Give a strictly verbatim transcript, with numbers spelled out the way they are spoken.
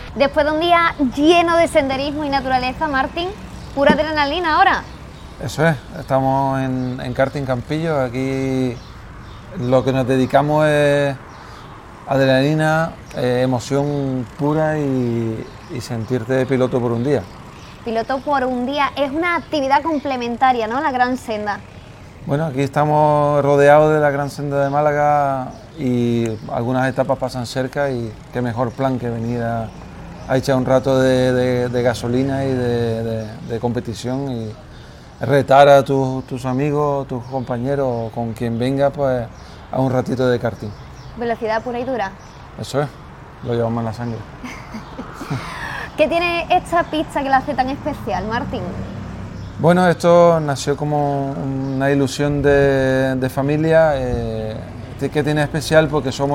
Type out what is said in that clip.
Después de un día lleno de senderismo y naturaleza, Martín, pura adrenalina ahora. Eso es, estamos en, en Karting Campillo, aquí lo que nos dedicamos es adrenalina, eh, emoción pura y, y sentirte piloto por un día. Piloto por un día es una actividad complementaria, ¿no? La Gran Senda. Bueno, aquí estamos rodeados de la Gran Senda de Málaga y algunas etapas pasan cerca y qué mejor plan que venir a, a echar un rato de, de, de gasolina y de, de, de competición y retar a tus, tus amigos, tus compañeros o con quien venga pues a un ratito de karting. Velocidad pura y dura. Eso es, lo llevamos en la sangre. ¿Qué tiene esta pista que la hace tan especial, Martín? Bueno, esto nació como una ilusión de, de familia, eh, que tiene especial porque somos